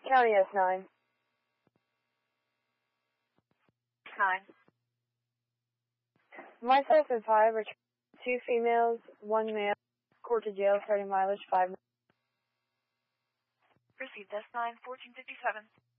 County S9. 9. Myself is 5, return 2 females, 1 male, court to jail, starting mileage 5. Received S9, 1457.